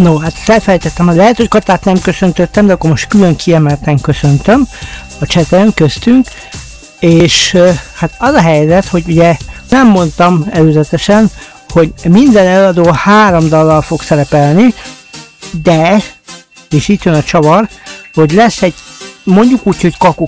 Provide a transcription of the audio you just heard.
No, hát felfejtettem, hogy lehet, hogy Katát nem köszöntöttem, de akkor most külön kiemelten köszöntöm a cseten köztünk, és hát az a helyzet, hogy ugye nem mondtam előzetesen, hogy minden eladó 3 dallal fog szerepelni, de, és itt jön a csavar, hogy lesz egy, mondjuk úgy, hogy Kaku